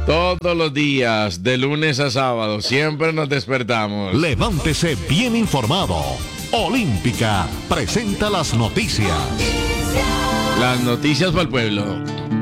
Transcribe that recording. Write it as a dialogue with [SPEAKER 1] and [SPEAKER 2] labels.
[SPEAKER 1] Todos los días, de lunes a sábado, siempre nos despertamos.
[SPEAKER 2] Levántese bien informado. Olímpica presenta las noticias.
[SPEAKER 1] Las noticias para el pueblo.